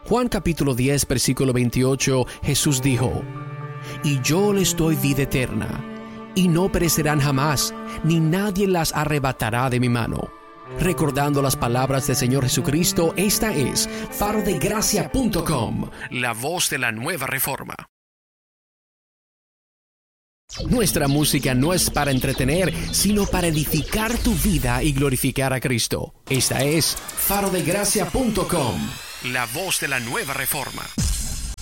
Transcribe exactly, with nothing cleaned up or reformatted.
Juan capítulo diez, versículo veintiocho, Jesús dijo: «Y yo les doy vida eterna, y no perecerán jamás, ni nadie las arrebatará de mi mano». Recordando las palabras del Señor Jesucristo, esta es faro de gracia punto com, la voz de la nueva reforma. Nuestra música no es para entretener, sino para edificar tu vida y glorificar a Cristo. Esta es faro de gracia punto com, la voz de la nueva reforma.